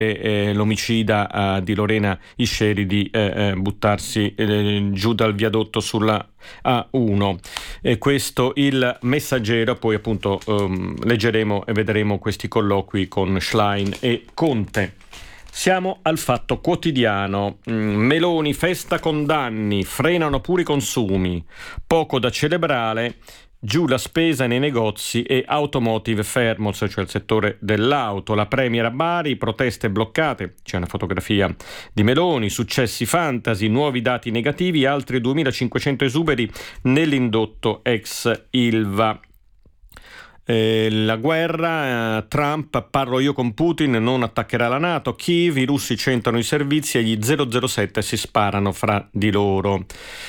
l'omicida di Lorena Isceri di buttarsi giù dal viadotto sulla A1. Questo il Messaggero, poi appunto leggeremo e vedremo questi colloqui con Schlein e Conte. Siamo al Fatto Quotidiano. Meloni festa con danni, frenano pure i consumi, poco da celebrare, giù la spesa nei negozi e automotive fermo, cioè il settore dell'auto. La Premier a Bari, proteste bloccate, c'è una fotografia di Meloni, successi fantasy, nuovi dati negativi, altri 2500 esuberi nell'indotto ex Ilva. La guerra, Trump, parlo io con Putin, non attaccherà la NATO, Kiev, i russi centrano i servizi e gli 007 si sparano fra di loro.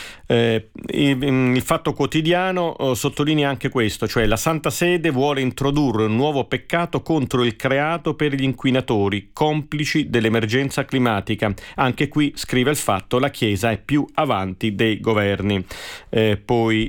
Il Fatto Quotidiano sottolinea anche questo, cioè la Santa Sede vuole introdurre un nuovo peccato contro il creato per gli inquinatori, complici dell'emergenza climatica. Anche qui, scrive il Fatto, la Chiesa è più avanti dei governi. Poi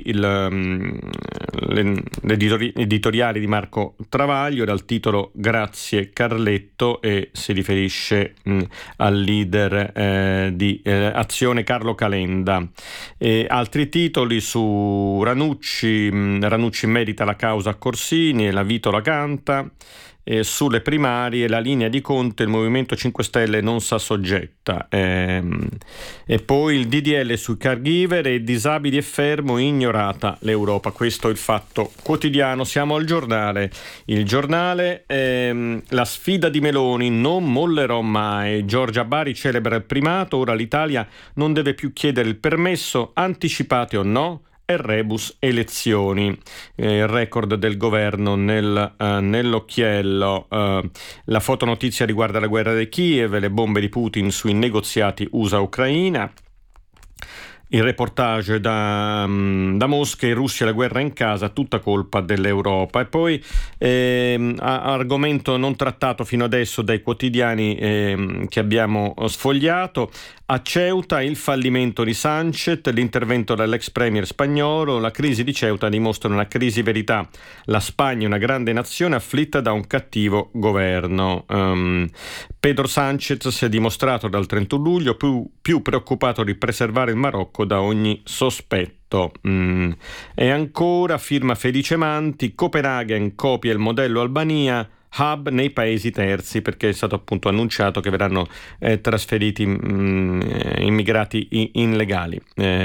l'editoriale di Marco Travaglio dal titolo Grazie Carletto, e si riferisce al leader di Azione Carlo Calenda. Altri titoli su Ranucci merita la causa a Corsini e la Vito la canta. Sulle primarie la linea di Conte, il Movimento 5 Stelle non s'assoggetta. E poi il DDL sui caregiver e disabili e fermo, ignorata l'Europa. Questo è il Fatto Quotidiano. Siamo al Giornale. Il Giornale, la sfida di Meloni, non mollerò mai. Giorgia Bari celebra il primato, ora l'Italia non deve più chiedere il permesso, anticipate o no, e rebus elezioni. Il record del governo nell'occhiello. La fotonotizia riguarda la guerra di Kiev, le bombe di Putin sui negoziati USA-Ucraina. Il reportage da Mosca, in Russia la guerra in casa, tutta colpa dell'Europa. E poi argomento non trattato fino adesso dai quotidiani che abbiamo sfogliato. A Ceuta il fallimento di Sánchez, l'intervento dell'ex premier spagnolo, la crisi di Ceuta dimostra una crisi verità. La Spagna è una grande nazione afflitta da un cattivo governo. Pedro Sánchez si è dimostrato dal 31 luglio più preoccupato di preservare il Marocco da ogni sospetto. E ancora, firma Felice Manti, Copenaghen copia il modello Albania, hub nei paesi terzi, perché è stato appunto annunciato che verranno trasferiti immigrati illegali.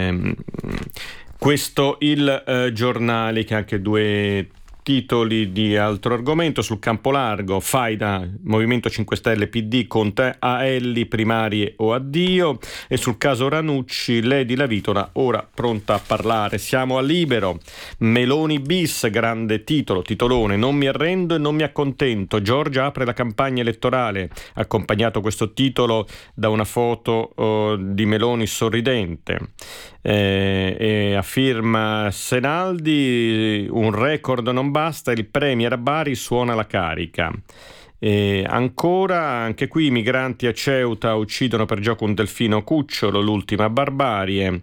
Questo il Giornale, che ha anche due titoli di altro argomento. Sul campo largo, faida Movimento 5 Stelle PD, Conte a Elli, primarie o addio. E sul caso Ranucci, Lady La Vitola ora pronta a parlare. Siamo a Libero, Meloni bis, grande titolone, non mi arrendo e non mi accontento, Giorgia apre la campagna elettorale, accompagnato questo titolo da una foto di Meloni sorridente. E a firma Senaldi, un record non basta, il premier a Bari suona la carica. E ancora, anche qui, i migranti a Ceuta uccidono per gioco un delfino cucciolo, l'ultima barbarie.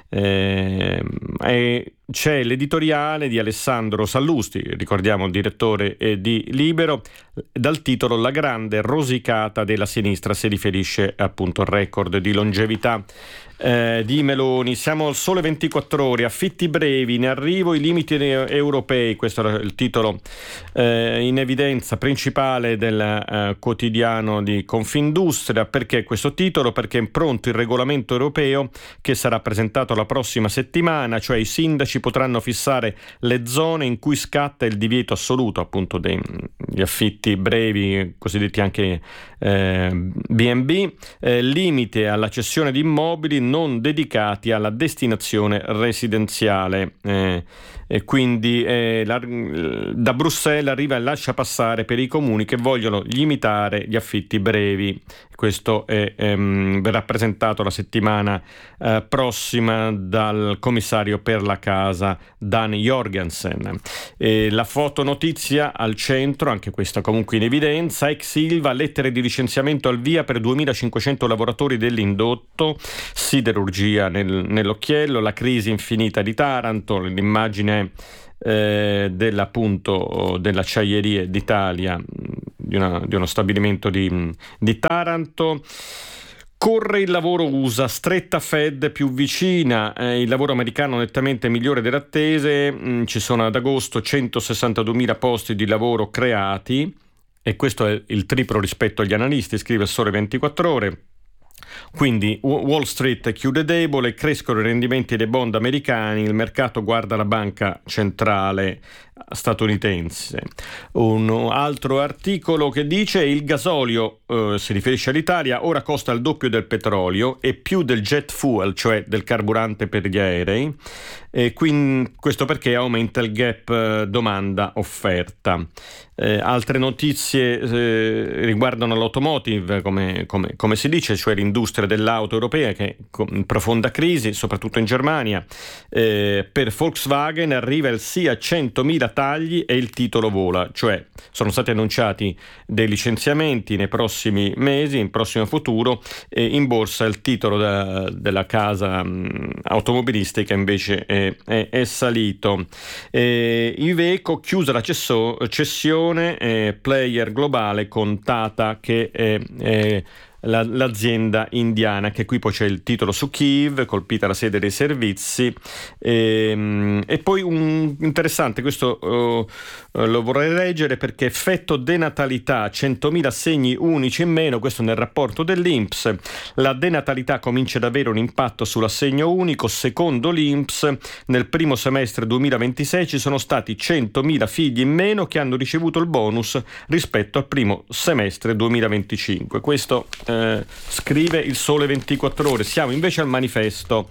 E c'è l'editoriale di Alessandro Sallusti, ricordiamo il direttore di Libero, dal titolo La grande rosicata della sinistra, si riferisce appunto al record di longevità di Meloni. Siamo al Sole 24 Ore, affitti brevi, in arrivo i limiti europei, questo era il titolo in evidenza principale del quotidiano di Confindustria. Perché questo titolo? Perché è pronto il regolamento europeo che sarà presentato la prossima settimana, cioè i sindaci potranno fissare le zone in cui scatta il divieto assoluto appunto degli affitti brevi, cosiddetti anche B&B, limite alla cessione di immobili non dedicati alla destinazione residenziale. E quindi da Bruxelles arriva il lasciapassare per i comuni che vogliono limitare gli affitti brevi. Questo verrà presentato la settimana prossima dal commissario per la casa Dan Jorgensen. La fotonotizia al centro, anche questa comunque in evidenza, ex Ilva, lettere di licenziamento al via per 2500 lavoratori dell'indotto, siderurgia nell'occhiello, la crisi infinita di Taranto, l'immagine appunto dell'Acciaierie d'Italia, di uno stabilimento di Taranto. Corre il lavoro USA, stretta Fed più vicina, il lavoro americano nettamente migliore delle attese, ci sono ad agosto 162.000 posti di lavoro creati e questo è il triplo rispetto agli analisti, scrive il Sole 24 Ore. Quindi Wall Street chiude debole, crescono i rendimenti dei bond americani, il mercato guarda la banca centrale statunitense. Un altro articolo che dice il gasolio, si riferisce all'Italia, ora costa il doppio del petrolio e più del jet fuel, cioè del carburante per gli aerei, e quindi questo perché aumenta il gap domanda-offerta. Altre notizie riguardano l'automotive, come si dice, cioè l'industria dell'auto europea che è in profonda crisi, soprattutto in Germania. Per Volkswagen arriva il sì a 100.000 tagli e il titolo vola, cioè sono stati annunciati dei licenziamenti nei prossimi mesi, in prossimo futuro, e in borsa il titolo della casa automobilistica invece è salito. Iveco chiusa la cessione, player globale con Tata che è l'azienda indiana, che qui poi c'è il titolo su Kiev, colpita la sede dei servizi, e poi un interessante, questo lo vorrei leggere perché effetto denatalità, 100.000 assegni unici in meno, questo nel rapporto dell'INPS. La denatalità comincia ad avere un impatto sull'assegno unico, secondo l'INPS nel primo semestre 2026 ci sono stati 100.000 figli in meno che hanno ricevuto il bonus rispetto al primo semestre 2025. Questo scrive il Sole 24 Ore. Siamo invece al Manifesto.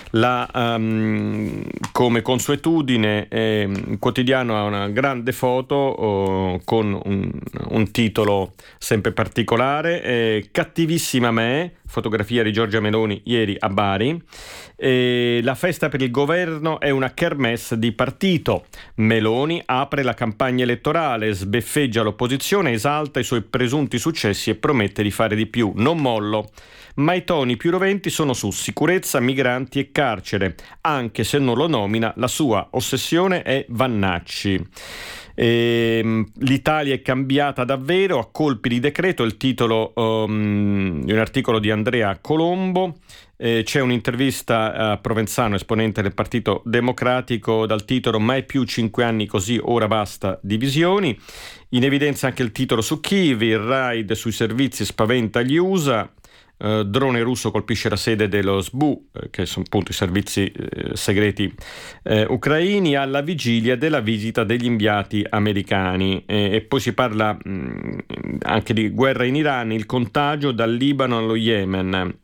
Come consuetudine, il quotidiano ha una grande foto con un titolo sempre particolare, cattivissima me, fotografia di Giorgia Meloni ieri a Bari. La festa per il governo è una kermesse di partito. Meloni apre la campagna elettorale, sbeffeggia l'opposizione, esalta i suoi presunti successi e promette di fare di più. Non mollo. Ma i toni più roventi sono su sicurezza, migranti e carcere. Anche se non lo nomina, la sua ossessione è Vannacci. L'Italia è cambiata davvero a colpi di decreto, il titolo di un articolo di Andrea Colombo. C'è un'intervista a Provenzano, esponente del Partito Democratico, dal titolo "Mai più 5 anni così, ora basta divisioni". In evidenza anche il titolo su Kiev, il raid sui servizi spaventa gli USA. Drone russo colpisce la sede dello SBU, che sono appunto i servizi segreti ucraini, alla vigilia della visita degli inviati americani. E poi si parla anche di guerra in Iran, il contagio dal Libano allo Yemen.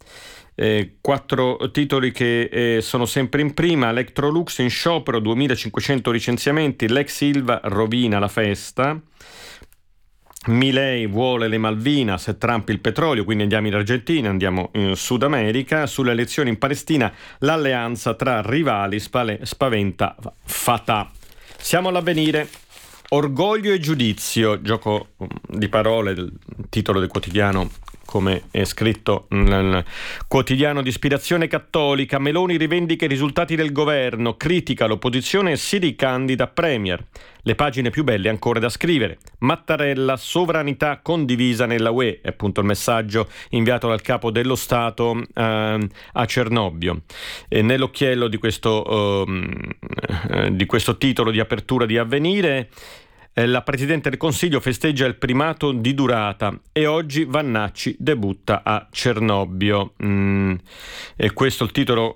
4 titoli che sono sempre in prima. Electrolux in sciopero, 2.500 licenziamenti, l'ex Ilva rovina la festa. Milei vuole le Malvinas e Trump il petrolio, quindi andiamo in Argentina, andiamo in Sud America. Sulle elezioni in Palestina l'alleanza tra rivali spaventa Fatah. Siamo all'Avvenire. Orgoglio e giudizio, gioco di parole, del titolo del quotidiano come è scritto nel quotidiano di ispirazione cattolica. Meloni rivendica i risultati del governo, critica l'opposizione e si ricandida premier. Le pagine più belle ancora da scrivere. Mattarella, sovranità condivisa nella UE, è appunto il messaggio inviato dal capo dello Stato a Cernobbio. E nell'occhiello di questo titolo di apertura di Avvenire, la Presidente del Consiglio festeggia il primato di durata e oggi Vannacci debutta a Cernobbio. E questo è il titolo,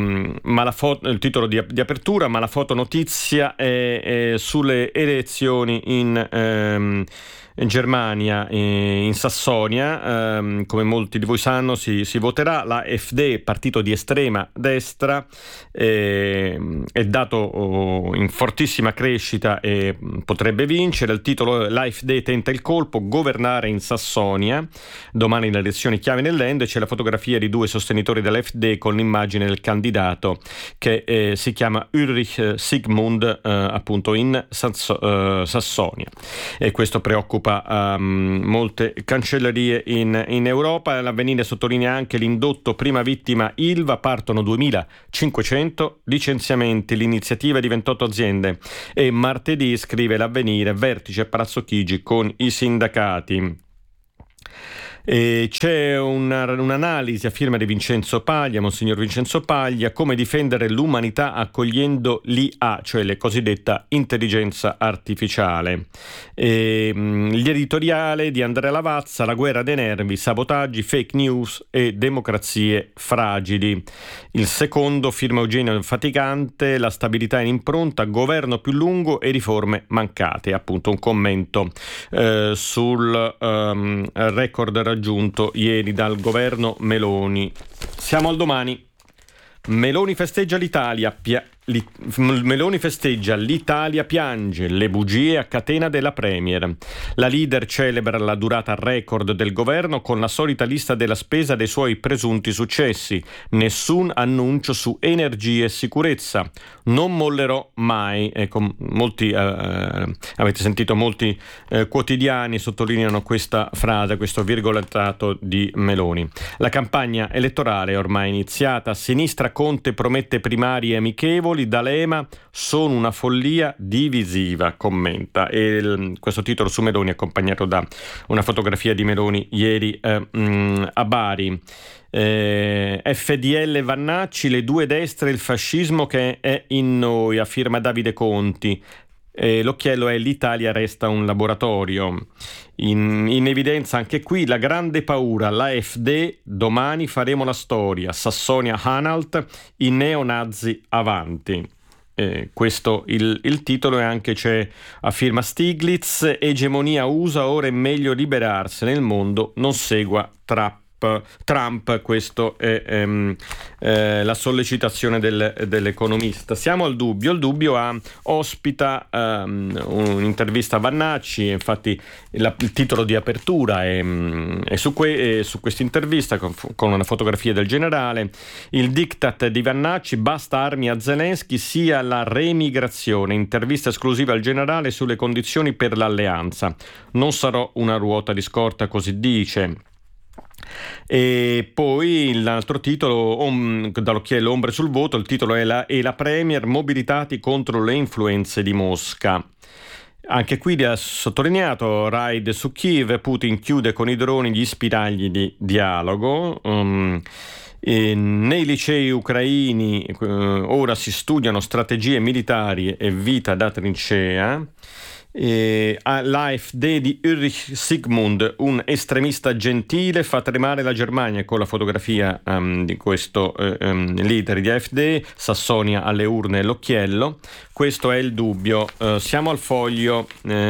il titolo di apertura, ma la fotonotizia è sulle elezioni in Germania, in Sassonia. Come molti di voi sanno si voterà. La AfD, partito di estrema destra, è dato in fortissima crescita e potrebbe vincere. Il titolo: l'AfD tenta il colpo, governare in Sassonia. Domani le elezioni chiave nell'Ende. C'è la fotografia di 2 sostenitori dell'AfD con l'immagine del candidato che si chiama Ulrich Sigmund, appunto in Sassonia, e questo preoccupa occupa molte cancellerie in Europa. L'Avvenire sottolinea anche l'indotto prima vittima Ilva, partono 2.500 licenziamenti, l'iniziativa di 28 aziende. E martedì, scrive l'Avvenire, vertice a Palazzo Chigi con i sindacati. E c'è un'analisi a firma di Vincenzo Paglia, Monsignor Vincenzo Paglia, come difendere l'umanità accogliendo l'IA, cioè la cosiddetta intelligenza artificiale. Gli editoriali di Andrea Lavazza, la guerra dei nervi, sabotaggi, fake news e democrazie fragili. Il secondo, firma Eugenio Faticante, la stabilità in impronta, governo più lungo e riforme mancate. Appunto un commento sul record raggiunto ieri dal governo Meloni. Siamo al domani. Meloni festeggia l'Italia piange, le bugie a catena della Premier. La leader celebra la durata record del governo con la solita lista della spesa dei suoi presunti successi. Nessun annuncio su energia e sicurezza. Non mollerò mai. Ecco, avete sentito molti quotidiani sottolineano questa frase, questo virgolettato di Meloni. La campagna elettorale è ormai iniziata. Sinistra Conte promette primarie amichevoli, D'Alema sono una follia divisiva, commenta. E questo titolo su Meloni è accompagnato da una fotografia di Meloni ieri a Bari. FDL Vannacci, le due destre, il fascismo che è in noi, a firma Davide Conti. L'occhiello è l'Italia resta un laboratorio. In evidenza anche qui la grande paura, l'AfD, domani faremo la storia, Sassonia-Anhalt, i neonazi avanti. Questo il titolo, e anche c'è a firma Stiglitz, egemonia USA, ora è meglio liberarsi nel mondo, non segua Trump. Questo è la sollecitazione dell'economista. Siamo al dubbio. Il dubbio ospita un'intervista a Vannacci, infatti il titolo di apertura è su questa intervista con una fotografia del generale. Il diktat di Vannacci, basta armi a Zelensky, sia la remigrazione, intervista esclusiva al generale sulle condizioni per l'alleanza. Non sarò una ruota di scorta, così dice. E poi l'altro titolo, dall'occhiello Ombre sul voto, il titolo è la Premier, mobilitati contro le influenze di Mosca. Anche qui ha sottolineato raid su Kiev, Putin chiude con i droni gli spiragli di dialogo. Nei licei ucraini ora si studiano strategie militari e vita da trincea. L'AfD di Ulrich Sigmund, un estremista gentile, fa tremare la Germania, con la fotografia di questo leader di AfD. Sassonia alle urne e l'occhiello. Questo è il dubbio. Siamo al Foglio.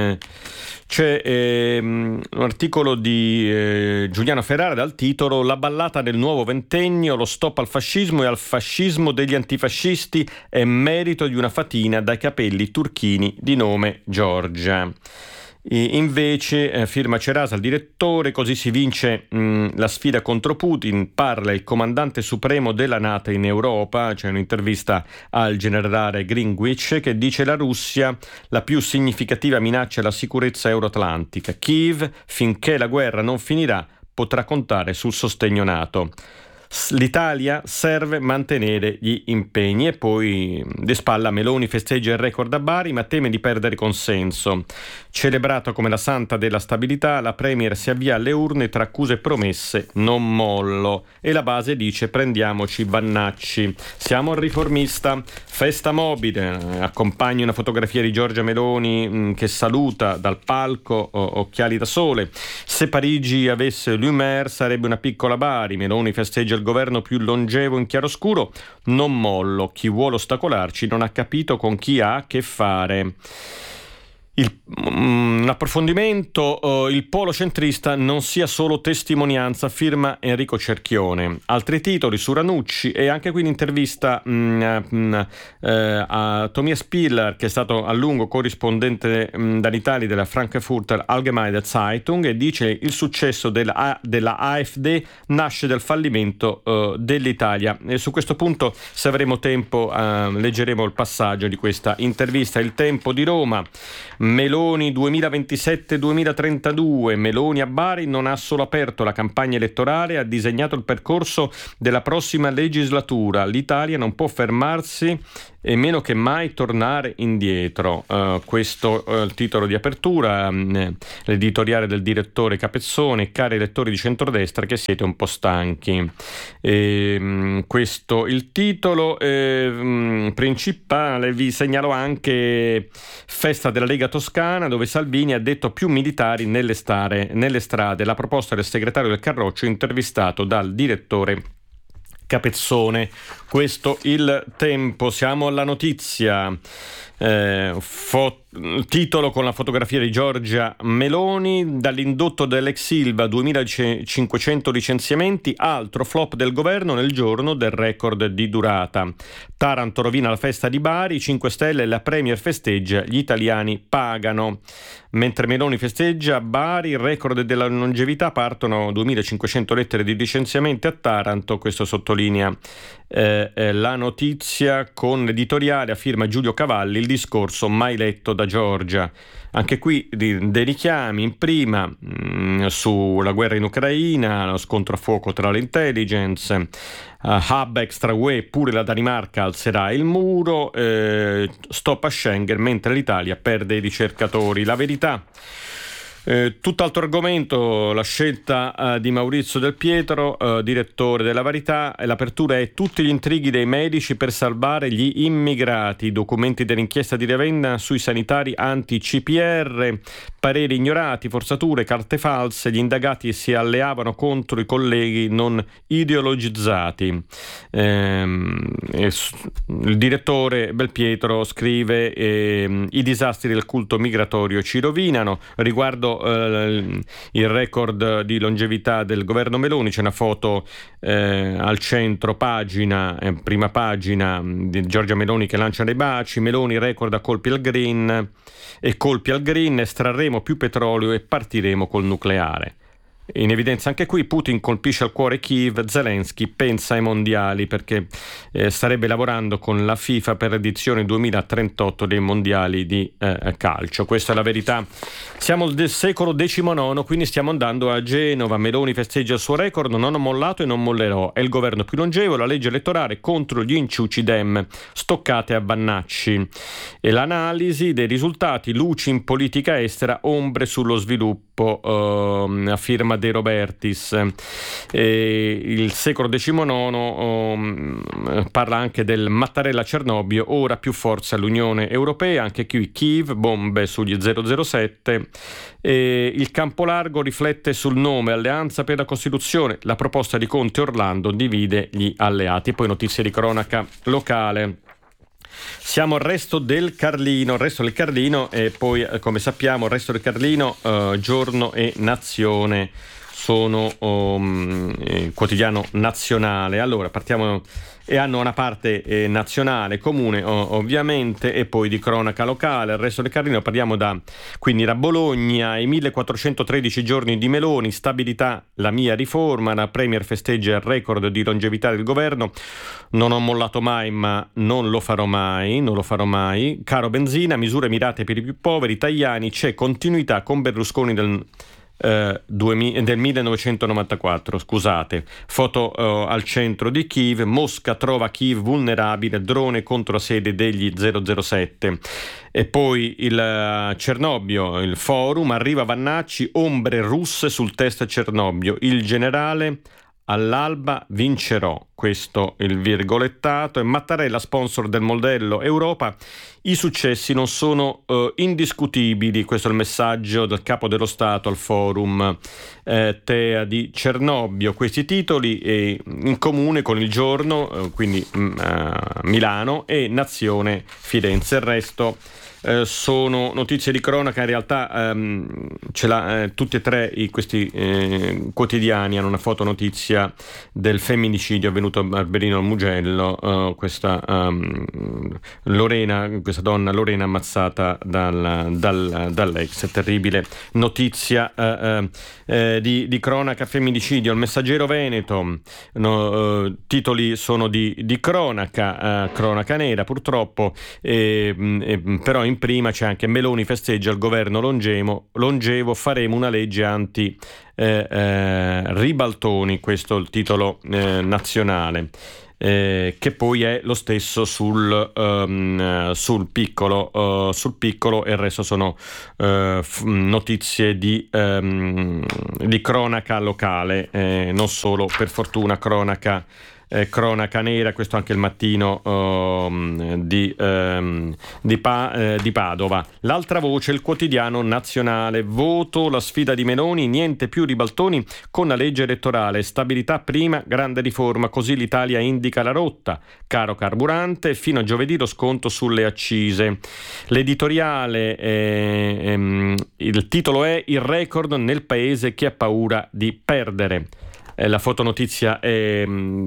C'è un articolo di Giuliano Ferrara dal titolo La ballata del nuovo ventennio, lo stop al fascismo e al fascismo degli antifascisti è merito di una fatina dai capelli turchini di nome Giorgia. Invece firma Cerasa, il direttore, così si vince la sfida contro Putin, parla il comandante supremo della NATO in Europa. C'è un'intervista al generale Greenwich che dice: la Russia la più significativa minaccia alla sicurezza euroatlantica, Kiev finché la guerra non finirà potrà contare sul sostegno NATO. L'Italia serve mantenere gli impegni. E poi di spalla Meloni festeggia il record a Bari ma teme di perdere consenso. Celebrato come la santa della stabilità, la Premier si avvia alle urne tra accuse e promesse, non mollo. E la base dice: prendiamoci Vannacci. Siamo al Riformista, festa mobile, accompagna una fotografia di Giorgia Meloni che saluta dal palco, occhiali da sole. Se Parigi avesse Lumière sarebbe una piccola Bari. Meloni festeggia il governo più longevo in chiaroscuro, non mollo, chi vuole ostacolarci non ha capito con chi ha a che fare. Un approfondimento, il polo centrista non sia solo testimonianza, firma Enrico Cerchione. Altri titoli su Ranucci, e anche qui un'intervista a Tobias Piller, che è stato a lungo corrispondente dall'Italia della Frankfurter Allgemeine Zeitung, e dice: il successo della AfD nasce dal fallimento dell'Italia. E su questo punto, se avremo tempo, leggeremo il passaggio di questa intervista. Il Tempo di Roma: Meloni 2027-2032, Meloni a Bari non ha solo aperto la campagna elettorale, ha disegnato il percorso della prossima legislatura. L'Italia non può fermarsi e meno che mai tornare indietro. Questo è il titolo di apertura, l'editoriale del direttore Capezzone. Cari elettori di centrodestra che siete un po' stanchi. Questo il titolo principale. Vi segnalo anche festa della Lega Toscana, dove Salvini ha detto più militari nelle strade. La proposta del segretario del Carroccio, intervistato dal direttore Capezzone. Questo il Tempo. Siamo alla notizia. Titolo con la fotografia di Giorgia Meloni. Dall'indotto dell'ex Ilva 2500 licenziamenti, altro flop del governo nel giorno del record di durata. Taranto rovina la festa di Bari, 5 Stelle, la Premier festeggia, gli italiani pagano. Mentre Meloni festeggia a Bari, il record della longevità, partono 2500 lettere di licenziamenti a Taranto. Questo sottolinea la notizia con l'editoriale a firma Giulio Cavalli, il discorso mai letto da Giorgia. Anche qui dei richiami in prima sulla guerra in Ucraina, lo scontro a fuoco tra le intelligence, hub extra UE, pure la Danimarca alzerà il muro, stop a Schengen mentre l'Italia perde i ricercatori. La Verità. Tutt'altro argomento, la scelta di Maurizio Del Pietro, direttore della Verità. L'apertura è tutti gli intrighi dei medici per salvare gli immigrati, i documenti dell'inchiesta di Ravenna sui sanitari anti-CPR, pareri ignorati, forzature, carte false, gli indagati si alleavano contro i colleghi non ideologizzati. Il direttore Belpietro scrive i disastri del culto migratorio ci rovinano. Riguardo il record di longevità del governo Meloni, c'è una foto al centro pagina, prima pagina, di Giorgia Meloni che lancia dei baci. Meloni record a colpi al green, estrarremo più petrolio e partiremo col nucleare. In evidenza anche qui Putin colpisce al cuore Kiev, Zelensky pensa ai mondiali perché starebbe lavorando con la FIFA per l'edizione 2038 dei mondiali di calcio. Questa è la Verità. Siamo del secolo XIX, quindi stiamo andando a Genova. Meloni festeggia il suo record, non ho mollato e non mollerò. È il governo più longevo, la legge elettorale contro gli inciuci dem, stoccate a Vannacci. E l'analisi dei risultati, luci in politica estera, ombre sullo sviluppo, a firma De Robertis. Il secolo XIX parla anche del Mattarella Cernobbio, ora più forza all'Unione Europea, anche qui Kiev, bombe sugli 007. Il campo largo riflette sul nome Alleanza per la Costituzione, la proposta di Conte Orlando divide gli alleati. Poi notizie di cronaca locale. Siamo al Resto del Carlino, e poi come sappiamo il Resto del Carlino, Giorno e Nazione sono quotidiano nazionale. Allora partiamo, e hanno una parte nazionale comune ovviamente, e poi di cronaca locale. Il Resto del Carlino parliamo quindi da Bologna, i 1413 giorni di Meloni, stabilità la mia riforma, la Premier festeggia il record di longevità del governo, non ho mollato mai ma non lo farò mai, caro benzina, misure mirate per i più poveri, Tajani, c'è continuità con Berlusconi del 1994, scusate. Foto al centro di Kiev, Mosca trova Kiev vulnerabile, drone contro la sede degli 007. E poi il Cernobbio, il forum, arriva Vannacci, ombre russe sul test Cernobbio, il generale all'alba vincerò, questo il virgolettato. E Mattarella, sponsor del modello Europa, i successi non sono indiscutibili, questo è il messaggio del capo dello Stato al forum TEA di Cernobbio. Questi titoli in comune con il Giorno, quindi Milano, e Nazione Firenze. Il resto sono notizie di cronaca. In realtà tutti e tre questi quotidiani hanno una fotonotizia del femminicidio avvenuto a Barberino al Mugello, questa donna Lorena ammazzata dall'ex. Terribile notizia di cronaca, femminicidio. Il Messaggero Veneto, titoli sono di cronaca nera purtroppo, però in prima c'è anche Meloni festeggia il governo longevo, faremo una legge anti ribaltoni, questo è il titolo nazionale. Che poi è lo stesso sul piccolo, e il resto sono notizie di cronaca locale, non solo per fortuna cronaca nera. Questo anche il Mattino di Padova. L'altra voce, il Quotidiano Nazionale, voto, la sfida di Meloni, niente più ribaltoni con la legge elettorale, stabilità prima, grande riforma, così l'Italia indica la rotta, caro carburante, fino a giovedì lo sconto sulle accise. L'editoriale, il titolo è Il record nel paese che ha paura di perdere. La fotonotizia è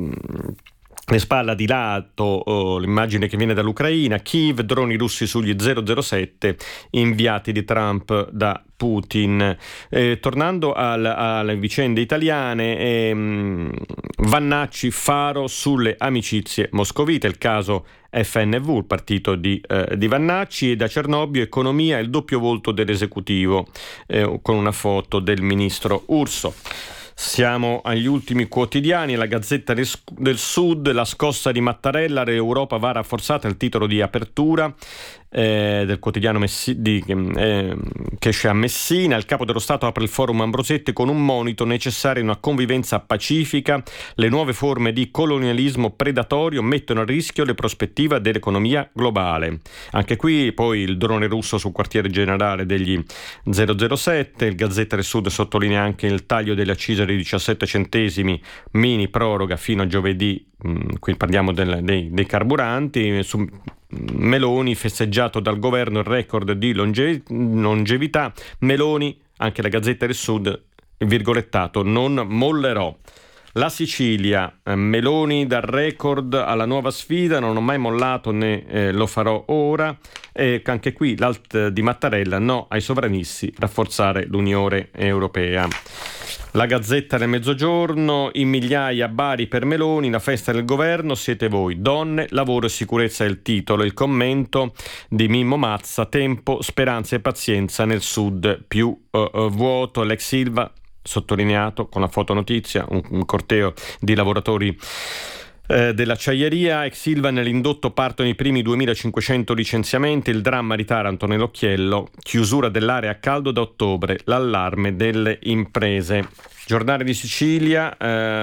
le spalla di lato, l'immagine che viene dall'Ucraina, Kiev, droni russi sugli 007 inviati di Trump da Putin. Tornando alle vicende italiane, Vannacci, faro sulle amicizie moscovite, il caso FNV, il partito di Vannacci, e da Cernobbio economia, il doppio volto dell'esecutivo, con una foto del ministro Urso. Siamo agli ultimi quotidiani. La Gazzetta del Sud, la scossa di Mattarella, l'Europa va rafforzata, il titolo di apertura del quotidiano che esce a Messina. Il capo dello Stato apre il forum Ambrosetti con un monito: necessaria una convivenza pacifica, le nuove forme di colonialismo predatorio mettono a rischio le prospettive dell'economia globale. Anche qui poi il drone russo sul quartiere generale degli 007. Il Gazzetta del Sud sottolinea anche il taglio delle accise di 17 centesimi, mini proroga fino a giovedì. Qui parliamo dei carburanti. Su Meloni, festeggiato dal governo il record di longevità. Meloni, anche la Gazzetta del Sud, virgolettato, non mollerò. La Sicilia, Meloni dal record alla nuova sfida, non ho mai mollato né lo farò ora. E anche qui l'alt di Mattarella, no ai sovranisti, rafforzare l'Unione Europea. La Gazzetta del Mezzogiorno, in migliaia a Bari per Meloni, la festa del governo, siete voi, donne, lavoro e sicurezza è il titolo. Il commento di Mimmo Mazza, tempo, speranza e pazienza nel sud più vuoto. L'ex Ilva, sottolineato con la fotonotizia, un corteo di lavoratori dell'acciaieria. Ex Ilva, nell'indotto partono i primi 2500 licenziamenti, il dramma di Taranto nell'occhiello, chiusura dell'area a caldo da ottobre, l'allarme delle imprese. Giornale di Sicilia,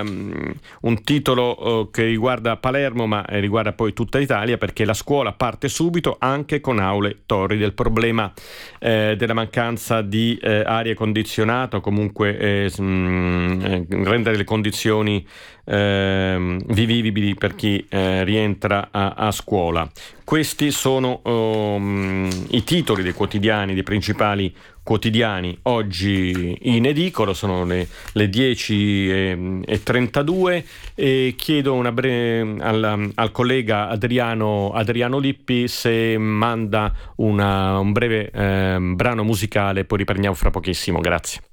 un titolo che riguarda Palermo ma riguarda poi tutta l'Italia, perché la scuola parte subito anche con aule torride. Il problema della mancanza di aria condizionata, o comunque rendere le condizioni vivibili per chi rientra a scuola. Questi sono i titoli dei quotidiani, dei principali quotidiani oggi in edicola. Sono le 10:32 e chiedo al collega Adriano Lippi se manda un breve brano musicale, poi riprendiamo fra pochissimo. Grazie.